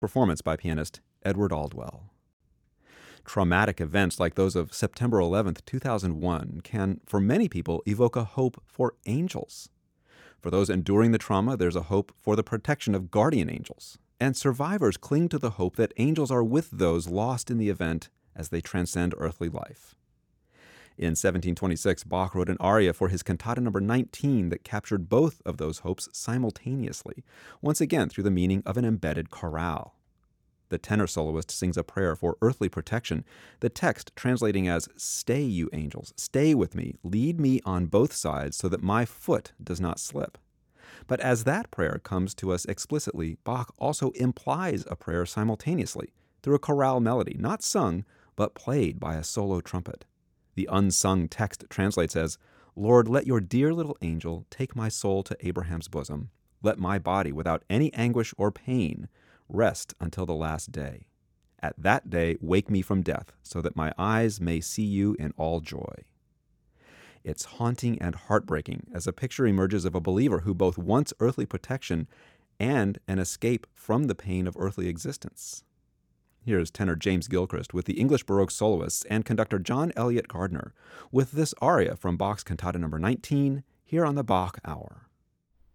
Performance by pianist Edward Aldwell. Traumatic events like those of September 11th, 2001 can, for many people, evoke a hope for angels. For those enduring the trauma, there's a hope for the protection of guardian angels. And survivors cling to the hope that angels are with those lost in the event as they transcend earthly life. In 1726, Bach wrote an aria for his Cantata No. 19 that captured both of those hopes simultaneously, once again through the meaning of an embedded chorale. The tenor soloist sings a prayer for earthly protection, the text translating as, "Stay, you angels, stay with me, lead me on both sides so that my foot does not slip." But as that prayer comes to us explicitly, Bach also implies a prayer simultaneously through a chorale melody, not sung, but played by a solo trumpet. The unsung text translates as, "Lord, let your dear little angel take my soul to Abraham's bosom. Let my body, without any anguish or pain, rest until the last day. At that day, wake me from death, so that my eyes may see you in all joy." It's haunting and heartbreaking as a picture emerges of a believer who both wants earthly protection and an escape from the pain of earthly existence. Here's tenor James Gilchrist with the English Baroque soloists and conductor John Eliot Gardner with this aria from Bach's Cantata No. 19 here on the Bach Hour.